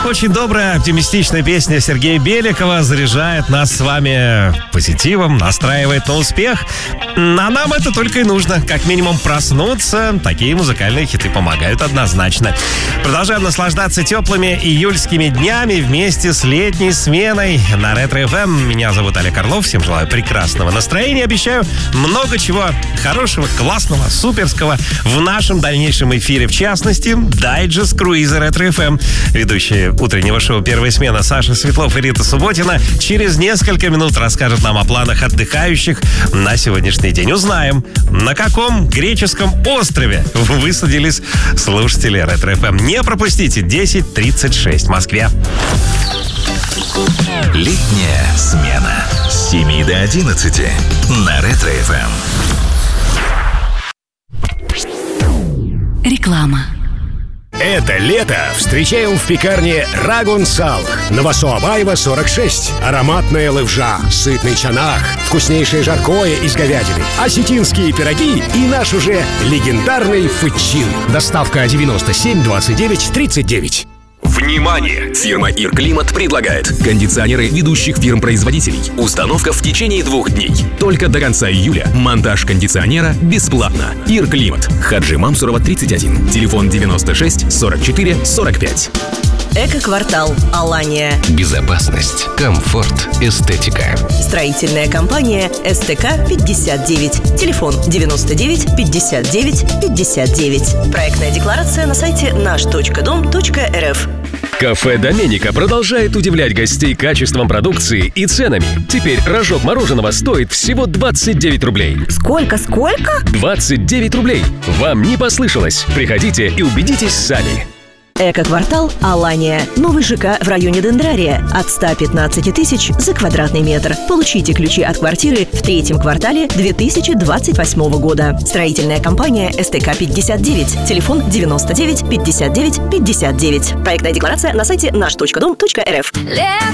Очень добрая, оптимистичная песня Сергея Беликова заряжает нас с вами позитивом, настраивает на успех. А нам это только и нужно. Как минимум проснуться. Такие музыкальные хиты помогают однозначно. Продолжаем наслаждаться теплыми июльскими днями вместе с летней сменой на Ретро-ФМ. Меня зовут Олег Орлов. Всем желаю прекрасного настроения. Обещаю много чего хорошего, классного, суперского в нашем дальнейшем эфире. В частности, дайджест круиза Ретро-ФМ. Ведущие утреннего шоу «Первая смена» Саша Светлов и Рита Субботина через несколько минут расскажут нам о планах отдыхающих на сегодняшний день. Узнаем, на каком греческом острове высадились слушатели Ретро-ФМ. Не пропустите, 10:36 в Москве. Летняя смена с 7 до 11 на Ретро-ФМ. Реклама. Это лето встречаем в пекарне Рагун Салх. Новосоабаева, 46. Ароматная левжа, сытный чанах, вкуснейшее жаркое из говядины, осетинские пироги и наш уже легендарный фычин. Доставка 97 29 39. Внимание! Фирма «Ирклимат» предлагает кондиционеры ведущих фирм-производителей. Установка в течение 2 дней. Только до конца июля. Монтаж кондиционера бесплатно. «Ирклимат». Хаджи Мамсурова, 31. Телефон 96 44 45. Эко-квартал «Алания». Безопасность, комфорт, эстетика. Строительная компания СТК-59. Телефон 99 59 59. Проектная декларация на сайте наш.дом.рф. Кафе «Доменика» продолжает удивлять гостей качеством продукции и ценами. Теперь рожок мороженого стоит всего 29 рублей. Сколько? 29 рублей. Вам не послышалось. Приходите и убедитесь сами. Эко-квартал «Алания». Новый ЖК в районе Дендрария. От 115 тысяч за квадратный метр. Получите ключи от квартиры в 3-м квартале 2028 года. Строительная компания СТК-59. Телефон 99 59 59. Проектная декларация на сайте наш.дом.рф.